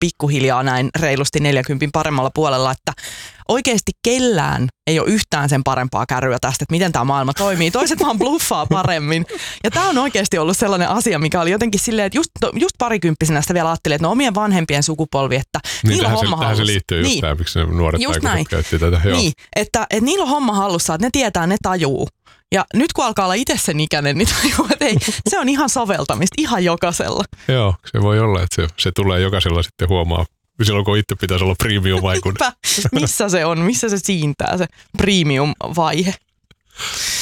pikkuhiljaa näin reilusti 40 paremmalla puolella, että oikeasti kellään ei ole yhtään sen parempaa kärryä tästä, että miten tämä maailma toimii. Toiset vaan bluffaa paremmin. Ja tämä on oikeasti ollut sellainen asia, mikä oli jotenkin silleen, että just parikymppisenä sitä vielä ajattelin, että no omien vanhempien sukupolvi, että niillä on homma hallussa. Tähän se liittyy just tämä, miksi ne nuoret aikuiset käytti tätä. Joo. Niin, että niillä on homma hallussa, että ne tietää, ne tajuu. Ja nyt kun alkaa olla itse sen ikäinen, niin tajuu, että ei, se on ihan soveltamista, ihan jokaisella. Joo, se voi olla, että se tulee jokaisella sitten huomaa. Silloin kun itse pitäisi olla premium-vaikuinen. Missä se on? Missä se siintää se premium-vaihe?